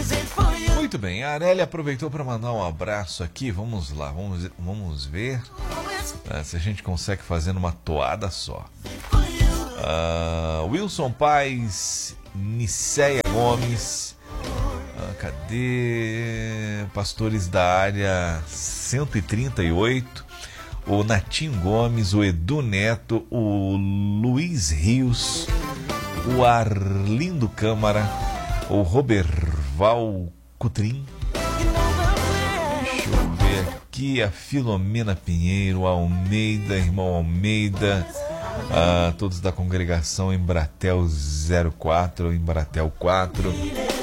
Muito bem, a Arélia aproveitou para mandar um abraço aqui. Vamos lá, vamos ver se a gente consegue fazer numa toada só. Wilson Paz, Niceia Gomes, cadê? Pastores da área 138, o Natinho Gomes, o Edu Neto, o Luiz Rios, o Arlindo Câmara, o Roberval Cutrim. Deixa eu ver aqui, a Filomena Pinheiro, Almeida, irmão Almeida, todos da congregação Embratel 04, Embratel 4,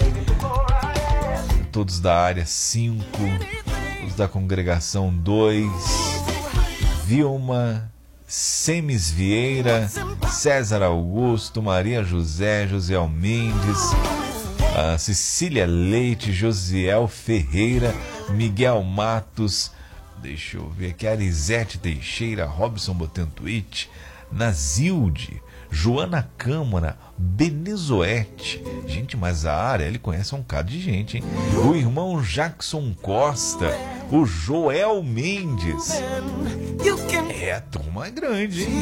todos da área 5, todos da congregação 2, Vilma, Semes Vieira, César Augusto, Maria José, José Mendes, Cecília Leite, Josiel Ferreira, Miguel Matos, deixa eu ver aqui, Arizete Teixeira, Robson Botantuite, Nazilde, Joana Câmara, Benezoete. Gente, mas a área, ele conhece um bocado de gente, hein? O irmão Jackson Costa, o Joel Mendes. A turma é grande, hein?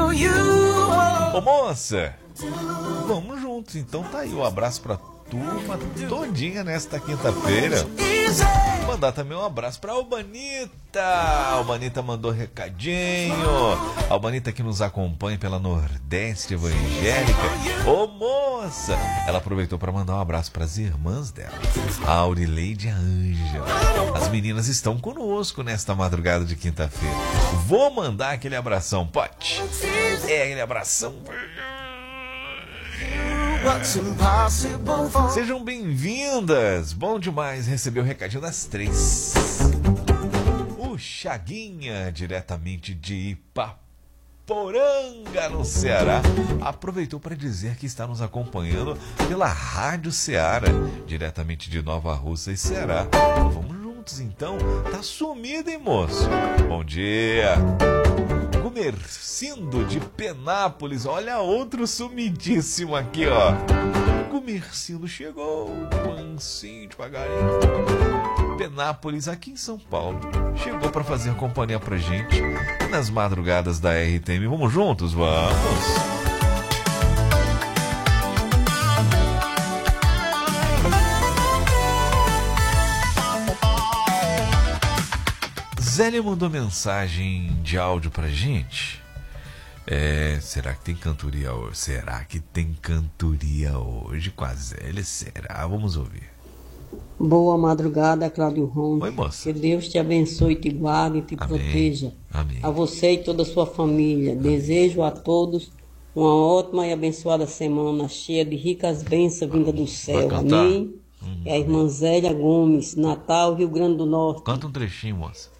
Ô moça, vamos juntos, então tá aí o abraço pra turma todinha nesta quinta-feira. Vou mandar também um abraço pra Albanita. A Albanita mandou recadinho. A Albanita que nos acompanha pela Nordeste Evangélica. Ô moça, ela aproveitou para mandar um abraço para as irmãs dela, a Aurileide e a Ângela. As meninas estão conosco nesta madrugada de quinta-feira. Vou mandar aquele abração, pode? Aquele abração. Sejam bem-vindas. Bom demais receber o recadinho das 3. O Chaguinha, diretamente de Ipaporanga, no Ceará, aproveitou para dizer que está nos acompanhando pela Rádio Ceará, diretamente de Nova Russa e Ceará. Vamos juntos então. Tá sumido, hein, moço? Bom dia. Gumercindo de Penápolis, olha outro sumidíssimo aqui, ó. Gumercindo chegou, mansinho, devagarinho. Penápolis, aqui em São Paulo, chegou para fazer companhia pra gente nas madrugadas da RTM. Vamos juntos? Vamos! Zélia mandou mensagem de áudio pra gente. Será que tem cantoria hoje? Será que tem cantoria hoje com a Zélia? Será? Vamos ouvir. Boa madrugada, Cláudio Ron. Oi, moça. Que Deus te abençoe, te guarde e te proteja. Amém. A você e toda a sua família. Amém. Desejo a todos uma ótima e abençoada semana, cheia de ricas bênçãos vindas do céu. Amém. É a irmã Zélia Gomes, Natal, Rio Grande do Norte. Canta um trechinho, moça.